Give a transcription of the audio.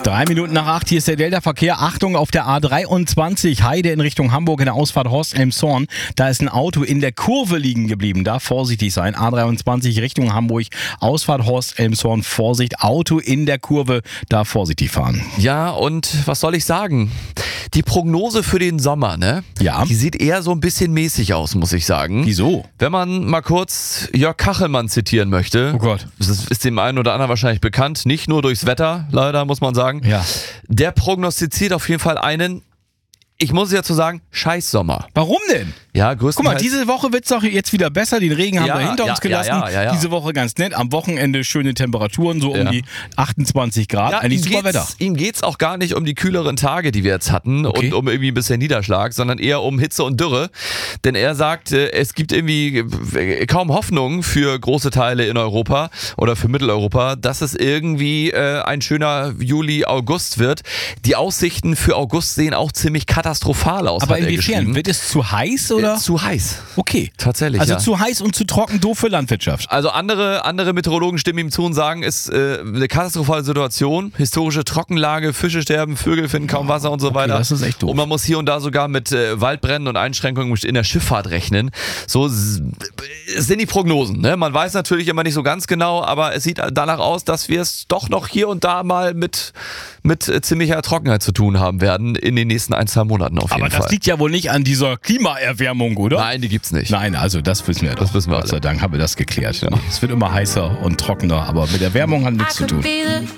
7:03, hier ist der Delta-Verkehr. Achtung, auf der A23 Heide in Richtung Hamburg in der Ausfahrt Horst-Elmshorn. Da ist ein Auto in der Kurve liegen geblieben. Da vorsichtig sein. A23 Richtung Hamburg, Ausfahrt Horst-Elmshorn. Vorsicht, Auto in der Kurve. Da vorsichtig fahren. Ja, und was soll ich sagen? Die Prognose für den Sommer, ne? Ja. Die sieht eher so ein bisschen mäßig aus, muss ich sagen. Wieso? Wenn man mal kurz Jörg Kachelmann zitieren möchte. Oh Gott. Das ist dem einen oder anderen wahrscheinlich bekannt. Nicht nur durchs Wetter, leider, muss man sagen. Ja. Der prognostiziert auf jeden Fall einen, ich muss jetzt so sagen, Scheißsommer. Warum denn? Ja, Guck mal, größtenteils. diese Woche wird's doch jetzt wieder besser. Den Regen haben Ja, wir hinter ja, uns gelassen. ja. Diese Woche ganz nett. Am Wochenende schöne Temperaturen, so um die 28 Grad. Eigentlich super Wetter. Ihm geht's auch gar nicht um die kühleren Tage, die wir jetzt hatten und um irgendwie ein bisschen Niederschlag, sondern eher um Hitze und Dürre. Denn er sagt, es gibt irgendwie kaum Hoffnung für große Teile in Europa oder für Mitteleuropa, dass es irgendwie ein schöner Juli, August wird. Die Aussichten für August sehen auch ziemlich katastrophal aus. Aber hat er inwiefern? geschrieben. Wird es zu heiß oder? Zu heiß. Okay. Tatsächlich, Also ja. zu heiß und zu trocken, doof für Landwirtschaft. Also andere Meteorologen stimmen ihm zu und sagen, es ist eine katastrophale Situation, historische Trockenlage, Fische sterben, Vögel finden kaum Wasser und so weiter. Das ist echt doof. Und man muss hier und da sogar mit Waldbränden und Einschränkungen in der Schifffahrt rechnen. So sind die Prognosen. Ne? Man weiß natürlich immer nicht so ganz genau, aber es sieht danach aus, dass wir es doch noch hier und da mal mit ziemlicher Trockenheit zu tun haben werden in den nächsten 1-2 Monaten auf jeden Aber Fall. das liegt ja wohl nicht an dieser Klimaerwärmung, oder? Nein, die gibt's nicht. Nein, also das wissen wir doch. Das wissen wir Gott sei alle. Dank haben wir das geklärt. Es wird immer heißer und trockener, aber mit Erwärmung hat nichts zu tun.